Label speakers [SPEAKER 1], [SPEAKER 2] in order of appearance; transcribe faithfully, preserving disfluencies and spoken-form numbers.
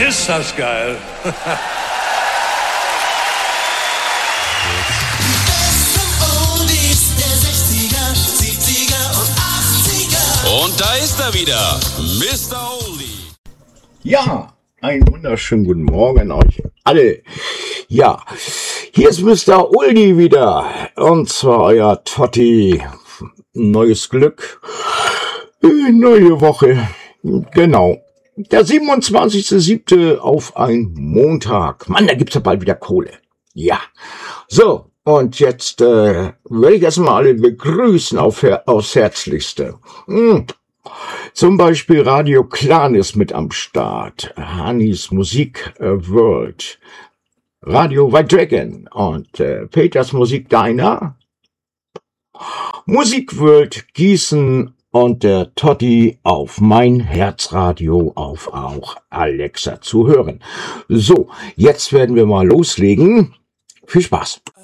[SPEAKER 1] Ist das geil.
[SPEAKER 2] Und da ist er wieder, Mister Oldie.
[SPEAKER 3] Ja, einen wunderschönen guten Morgen euch alle. Ja, hier ist Mister Oldie wieder. Und zwar euer Totti. Neues Glück. Neue Woche. Genau. Der siebenundzwanzigster siebte auf ein Montag. Mann, da gibt's ja bald wieder Kohle. Ja. So, und jetzt äh, will ich erstmal alle begrüßen auf Her- aufs Herzlichste. Hm. Zum Beispiel Radio Clan ist mit am Start. Hannis Musik äh, World. Radio White Dragon und äh, Peters Musik Diner. Musik World Gießen und der Totti auf mein Herzradio auf auch Alexa zu hören. So, jetzt werden wir mal loslegen. Viel Spaß.